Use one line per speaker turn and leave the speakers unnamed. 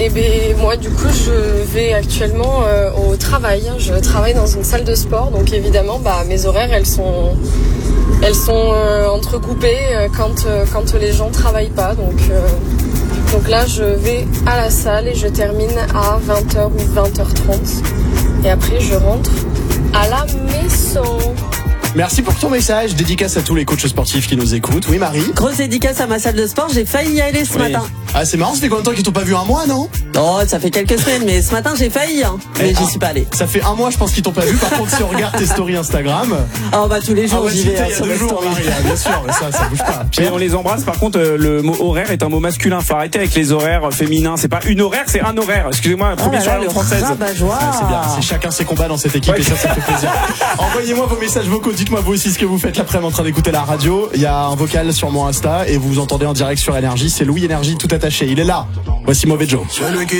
Et ben moi du coup je vais actuellement au travail. Je travaille dans une salle de sport, donc évidemment mes horaires elles sont entrecoupées quand les gens travaillent pas. Donc là je vais à la salle et je termine à 20h ou 20h30. Et après je rentre à la maison.
Merci pour ton message. Dédicace à tous les coachs sportifs qui nous écoutent. Oui, Marie.
Grosse dédicace à ma salle de sport. J'ai failli y aller ce matin.
Ah, c'est marrant. Ça fait combien de temps qu'ils t'ont pas vu? Un mois, non?
Oh, ça fait quelques semaines, mais ce matin j'ai failli, mais j'y suis pas allé.
Ça fait un mois, je pense qu'ils t'ont pas vu. Par contre, si on regarde tes stories Instagram.
Oh, tous les jours, j'y vais.
Il y a 2 jours, Marie, bien sûr, mais ça bouge pas.
Et on les embrasse. Par contre, le mot horaire est un mot masculin. Faut arrêter avec les horaires féminins. C'est pas une horaire, c'est un horaire. Excusez-moi, premier sur la langue française.
C'est bien. C'est chacun ses combats dans cette équipe et ça fait plaisir. Envoyez-moi vos messages vocaux. Dites-moi vous aussi ce que vous faites l'après-midi en train d'écouter la radio. Il y a un vocal sur mon Insta et vous entendez en direct sur Énergie. C'est Louis Énergie tout attaché. Il est là. Voici Mauvais Joe.